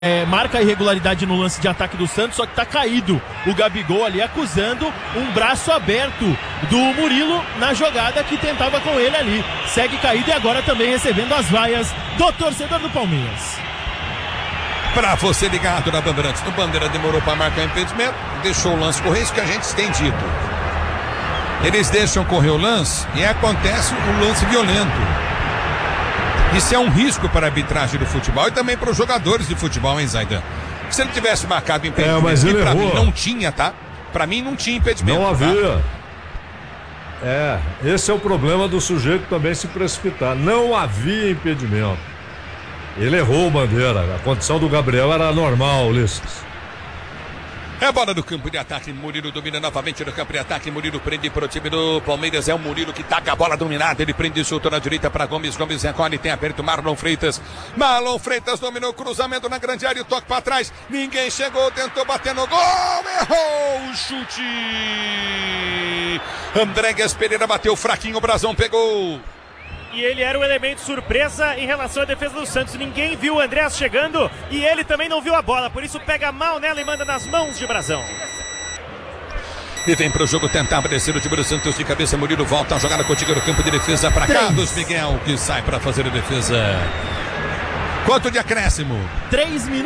marca a irregularidade no lance de ataque do Santos, só que tá caído o Gabigol ali, acusando um braço aberto do Murilo na jogada que tentava com ele ali. Segue caído e agora também recebendo as vaias do torcedor do Palmeiras. Pra você ligado na Bandeirantes, o Bandeira demorou para marcar impedimento, deixou o lance correr, isso que a gente tem dito. Eles deixam correr o lance e acontece um lance violento. Isso é um risco para a arbitragem do futebol e também para os jogadores de futebol, hein, Zaidan? Se ele tivesse marcado impedimento, mas ele pra errou. mim não tinha, tá? Pra mim não tinha impedimento. Não havia. Tá? Esse é o problema do sujeito também se precipitar. Não havia impedimento. Ele errou o Bandeira. A condição do Gabriel era normal, Ulisses. É a bola do campo de ataque, Murilo domina novamente no campo de ataque, Murilo prende para o time do Palmeiras, é o Murilo que taca a bola dominada, ele prende e soltou na direita para Gomes, Gomes recolhe, tem aberto Marlon Freitas dominou o cruzamento na grande área, o toque para trás, ninguém chegou, tentou bater no gol, errou o chute, Andrégues Pereira bateu fraquinho, o Brazão pegou. E ele era o elemento surpresa em relação à defesa do Santos. Ninguém viu o Andrés chegando e ele também não viu a bola. Por isso pega mal nela e manda nas mãos de Brazão. E vem pro jogo tentar aparecer o time do Santos de cabeça. Murilo volta a jogada contigo no campo de defesa para Carlos Miguel, que sai para fazer a defesa. Quanto de acréscimo? 3 minutos.